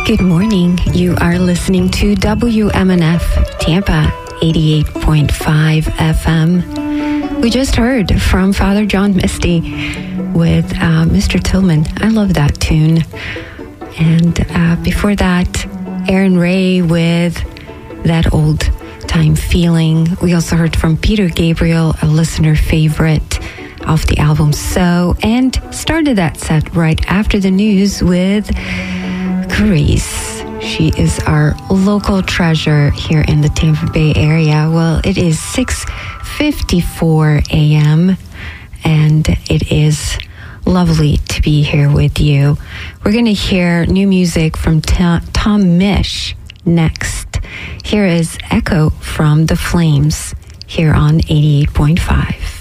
Good morning. You are listening to WMNF Tampa 88.5 FM. We just heard from Father John Misty with Mr. Tillman. I love that tune. And before that, Aaron Ray with That Old Time Feeling. We also heard from Peter Gabriel, a listener favorite off the album So, and started that set right after the news with Grace. She is our local treasure here in the Tampa Bay area. Well, it is 6:54 a.m. and it is lovely to be here with you. We're going to hear new music from Tom Misch next. Here is Echo from the Flames here on 88.5.